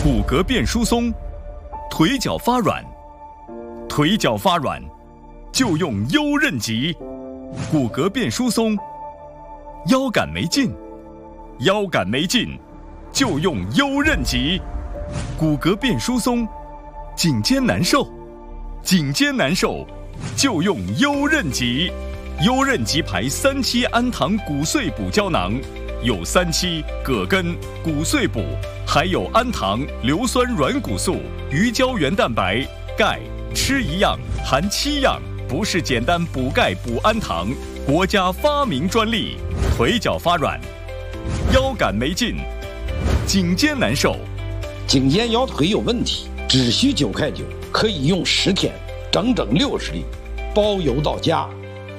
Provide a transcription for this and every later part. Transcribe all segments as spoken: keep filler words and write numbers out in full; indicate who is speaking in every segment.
Speaker 1: 骨骼变疏松，腿脚发软，腿脚发软就用优韧脊。骨骼变疏松，腰杆没劲，腰杆没劲就用优韧脊。骨骼变疏松，颈肩难受，颈肩难受就用优韧脊。优韧脊牌三七氨糖骨碎补胶囊，有三七、葛根、骨碎补，还有氨糖、硫酸软骨素、鱼胶原蛋白、钙，吃一样含七样，不是简单补钙补氨糖，国家发明专利。腿脚发软，腰杆没劲，颈肩难受，
Speaker 2: 颈肩腰腿有问题，只需九块九，可以用十天，整整六十粒，包邮到家。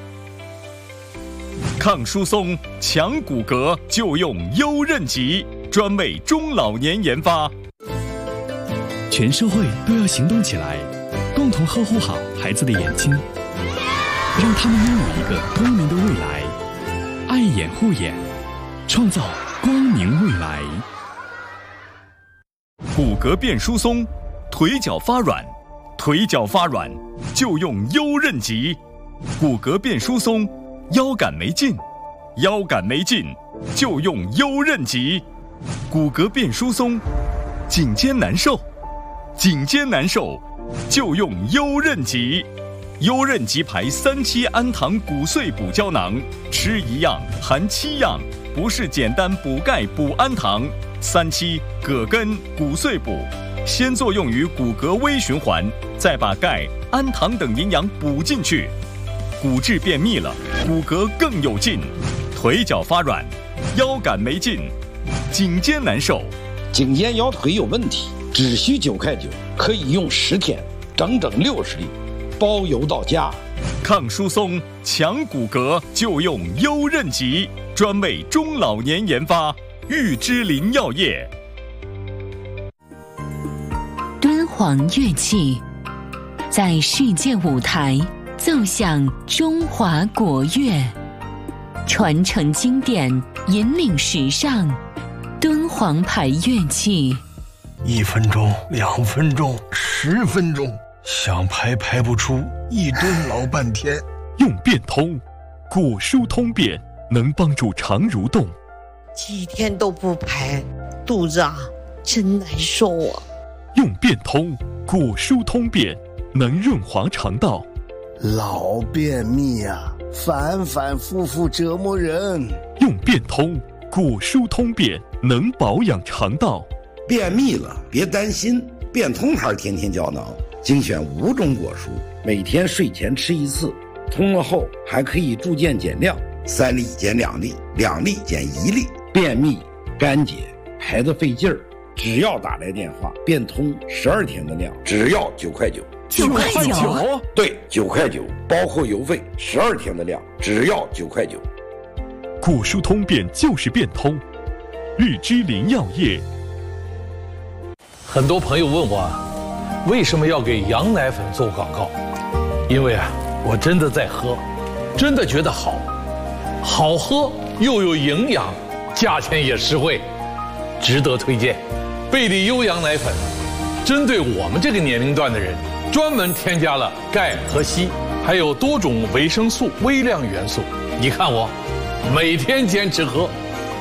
Speaker 1: 抗疏松、强骨骼就用优韧脊，专为中老年研发。
Speaker 3: 全社会都要行动起来，共同呵护好孩子的眼睛，让他们拥有一个光明的未来。爱眼护眼，创造光明未来。
Speaker 1: 骨骼变疏松，腿脚发软，腿脚发软就用优韧脊。骨骼变疏松，腰杆没劲，腰杆没劲就用优韧脊。骨骼变疏松，颈肩难受，颈肩难受就用优韧脊。优韧脊牌三七氨糖骨碎补胶囊，吃一样含七样，不是简单补钙补氨糖。三七、葛根、骨碎补，先作用于骨骼微循环，再把钙、氨糖等营养补进去。骨质变密了，骨骼更有劲。腿脚发软，腰杆没劲，颈肩难受，
Speaker 2: 颈肩腰腿有问题，只需九块九，可以用十天，整整六十粒，包邮到家。
Speaker 1: 抗疏松、强骨骼就用优韧脊，专为中老年研发。玉芝林药业。
Speaker 4: 敦煌乐器在世界舞台奏响中华国乐，传承经典，引领时尚。敦煌牌乐器，
Speaker 5: 一分钟、两分钟、十分钟，想排排不出，一蹲老半天。
Speaker 1: 用变通，骨疏通便，能帮助肠蠕动。
Speaker 6: 几天都不排，肚子啊真难受啊。
Speaker 1: 用变通，骨疏通便，能润滑肠道。
Speaker 7: 老便秘啊，反反复复折磨人。
Speaker 1: 用变通，骨疏通便，能保养肠道。
Speaker 8: 便秘了别担心，变通牌天天胶囊精选五种果蔬，每天睡前吃一次，通了后还可以逐渐减量，三粒减两粒，两粒减一粒。便秘、干结、排得费劲儿，只要打来电话，变通十二天的量，只要九块九。
Speaker 4: 九块九？
Speaker 8: 对，九块九，包括邮费，十二天的量，只要九块九。
Speaker 1: 骨疏通便就是变通，玉芝林药业。
Speaker 9: 很多朋友问我，为什么要给羊奶粉做广告？因为啊，我真的在喝，真的觉得好，好喝又有营养，价钱也实惠，值得推荐。贝利优羊奶粉，针对我们这个年龄段的人，专门添加了钙和硒，还有多种维生素、微量元素。你看我，每天坚持喝。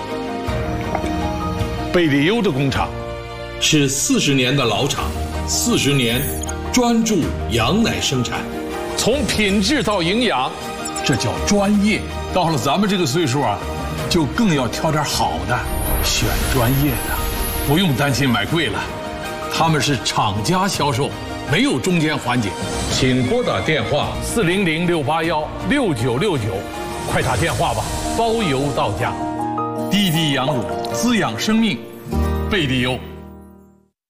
Speaker 9: 贝利优的工厂是四十年的老厂，四十年专注羊奶生产，从品质到营养，这叫专业。到了咱们这个岁数啊，就更要挑点好的，选专业的，不用担心买贵了。他们是厂家销售，没有中间环节。请拨打电话四零零六八幺六九六九，快打电话吧，包邮到家。滴滴羊乳滋养生命，贝利优。